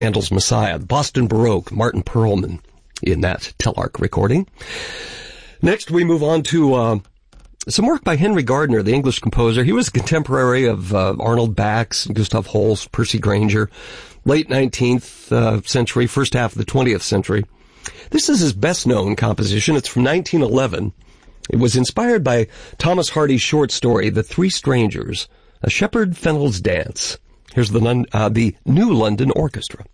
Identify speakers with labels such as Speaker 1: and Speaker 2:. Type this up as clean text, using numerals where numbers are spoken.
Speaker 1: Handel's Messiah, Boston Baroque, Martin Perlman in that Telarc recording. Next, we move on to some work by Henry Gardner, the English composer. He was a contemporary of Arnold Bax, Gustav Holst, Percy Grainger, late 19th century, first half of the 20th century. This is his best-known composition. It's from 1911. It was inspired by Thomas Hardy's short story, The Three Strangers, A Shepherd Fennel's Dance. Here's the New London Orchestra.